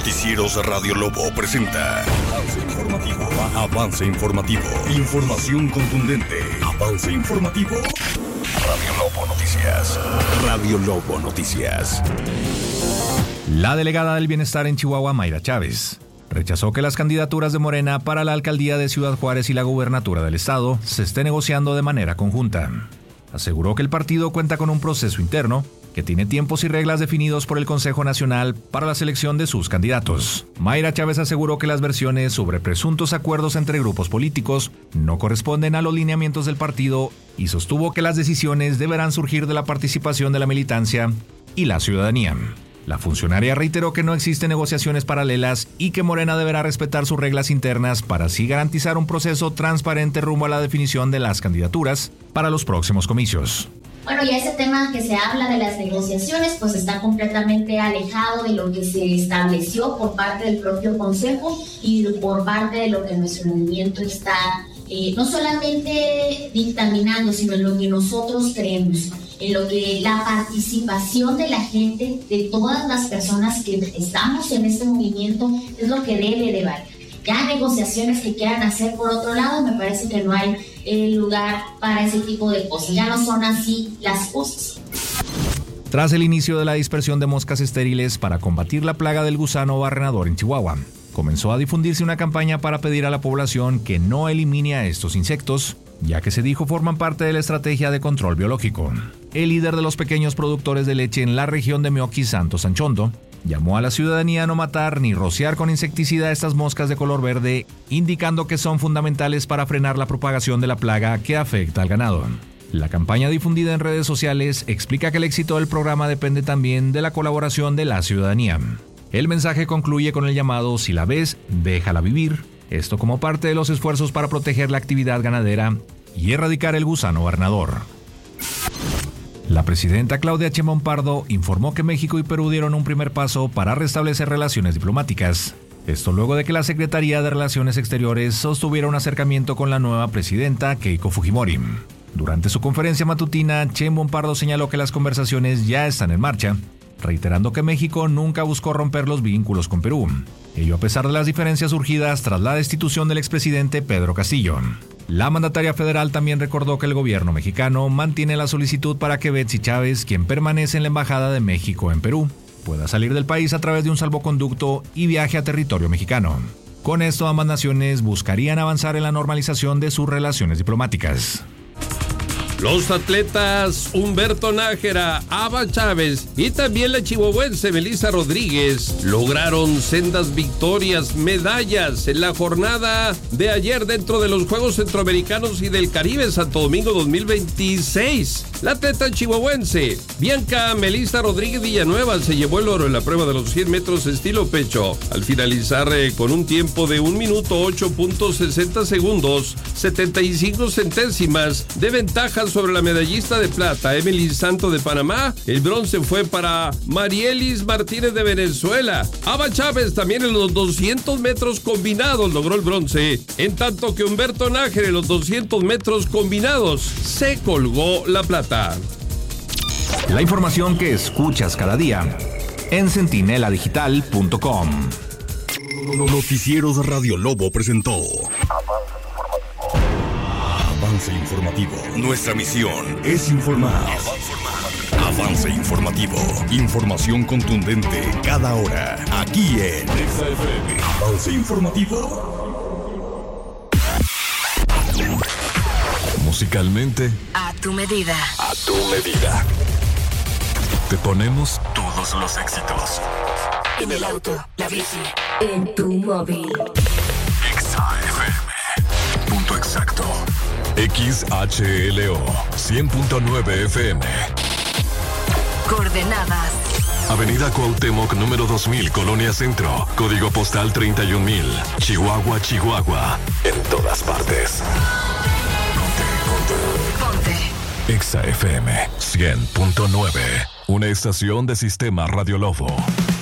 Noticieros Radio Lobo presenta Avance Informativo. Avance Informativo. Información contundente. Avance Informativo. Radio Lobo Noticias. Radio Lobo Noticias. La delegada del Bienestar en Chihuahua, Mayra Chávez, rechazó que las candidaturas de Morena para la alcaldía de Ciudad Juárez y la gubernatura del estado se esté negociando de manera conjunta. Aseguró que el partido cuenta con un proceso interno que tiene tiempos y reglas definidos por el Consejo Nacional para la selección de sus candidatos. Mayra Chávez aseguró que las versiones sobre presuntos acuerdos entre grupos políticos no corresponden a los lineamientos del partido y sostuvo que las decisiones deberán surgir de la participación de la militancia y la ciudadanía. La funcionaria reiteró que no existen negociaciones paralelas y que Morena deberá respetar sus reglas internas para así garantizar un proceso transparente rumbo a la definición de las candidaturas para los próximos comicios. Bueno, ya ese tema que se habla de las negociaciones, pues está completamente alejado de lo que se estableció por parte del propio Consejo y por parte de lo que nuestro movimiento está no solamente dictaminando, sino en lo que nosotros creemos, en lo que la participación de la gente, de todas las personas que estamos en este movimiento, es lo que debe de valer. Ya negociaciones que quieran hacer por otro lado, me parece que no hay lugar para ese tipo de cosas. Ya no son así las cosas. Tras el inicio de la dispersión de moscas estériles para combatir la plaga del gusano barrenador en Chihuahua, comenzó a difundirse una campaña para pedir a la población que no elimine a estos insectos, ya que se dijo forman parte de la estrategia de control biológico. El líder de los pequeños productores de leche en la región de Meoqui, Santos Anchondo, llamó a la ciudadanía a no matar ni rociar con insecticida a estas moscas de color verde, indicando que son fundamentales para frenar la propagación de la plaga que afecta al ganado. La campaña difundida en redes sociales explica que el éxito del programa depende también de la colaboración de la ciudadanía. El mensaje concluye con el llamado "Si la ves, déjala vivir", esto como parte de los esfuerzos para proteger la actividad ganadera y erradicar el gusano barrenador. La presidenta Claudia Sheinbaum Pardo informó que México y Perú dieron un primer paso para restablecer relaciones diplomáticas. Esto luego de que la Secretaría de Relaciones Exteriores sostuviera un acercamiento con la nueva presidenta Keiko Fujimori. Durante su conferencia matutina, Sheinbaum Pardo señaló que las conversaciones ya están en marcha, reiterando que México nunca buscó romper los vínculos con Perú, ello a pesar de las diferencias surgidas tras la destitución del expresidente Pedro Castillo. La mandataria federal también recordó que el gobierno mexicano mantiene la solicitud para que Betsy Chávez, quien permanece en la Embajada de México en Perú, pueda salir del país a través de un salvoconducto y viaje a territorio mexicano. Con esto, ambas naciones buscarían avanzar en la normalización de sus relaciones diplomáticas. Los atletas Humberto Nájera, Ava Chávez y también la chihuahuense Melissa Rodríguez lograron sendas victorias, medallas en la jornada de ayer dentro de los Juegos Centroamericanos y del Caribe Santo Domingo 2026. La atleta chihuahuense Bianca Melissa Rodríguez Villanueva se llevó el oro en la prueba de los 100 metros estilo pecho, al finalizar con un tiempo de 1 minuto 8.60 segundos, 75 centésimas de ventaja sobre la medallista de plata, Emily Santo de Panamá. El bronce fue para Marielis Martínez de Venezuela. Ava Chávez también en los 200 metros combinados logró el bronce, en tanto que Humberto Nájera en los 200 metros combinados se colgó la plata. La información que escuchas cada día en centineladigital.com. Noticieros Radio Lobo presentó Avance Informativo. Nuestra misión es informar. Avance Informativo. Información contundente cada hora. Aquí en XFM. Avance Informativo. Musicalmente, a tu medida. A tu medida. Te ponemos Todos los éxitos. En el auto, la bici, en tu móvil. XFM. Punto exacto. XHLO 100.9 FM. Coordenadas: Avenida Cuauhtémoc, número 2000, Colonia Centro. Código postal 31000. Chihuahua, Chihuahua. En todas partes. Ponte. XFM 100.9. Una estación de Sistema Radio Lobo.